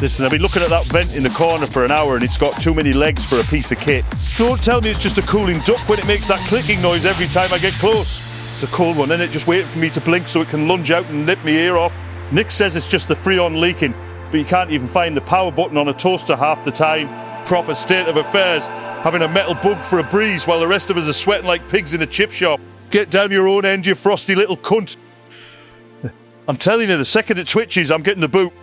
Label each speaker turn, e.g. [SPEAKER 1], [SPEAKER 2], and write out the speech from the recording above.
[SPEAKER 1] Listen, I've been looking at that vent in the corner for an hour and it's got too many legs for a piece of kit. Don't tell me it's just a cooling duct when it makes that clicking noise every time I get close. It's a cold one, isn't it? Just waiting for me to blink so it can lunge out and nip my ear off. Nick says it's just the Freon leaking, but you can't even find the power button on a toaster half the time. Proper state of affairs, having a metal bug for a breeze while the rest of us are sweating like pigs in a chip shop. Get down your own end, you frosty little cunt. I'm telling you, the second it twitches, I'm getting the boot.